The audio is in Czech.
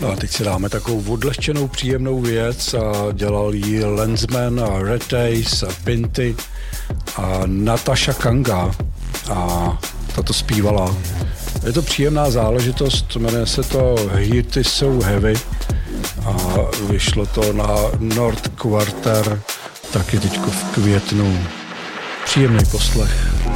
A teď si dáme takovou odlehčenou příjemnou věc a dělal ji Lensman a Red Days a Pinty a Natasha Kanga a tato zpívala. Je to příjemná záležitost, jmenuje se to Hity So Heavy a vyšlo to na North Quarter taky teďko v květnu. Příjemný poslech.